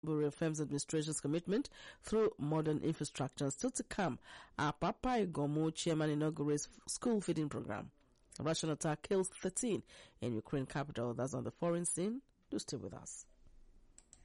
reaffirms administration's commitment through modern infrastructure. And still to come, our Papa Igomo chairman inaugurates school feeding program. A Russian attack kills 13 in Ukraine capital. That's on the foreign scene. Do stay with us.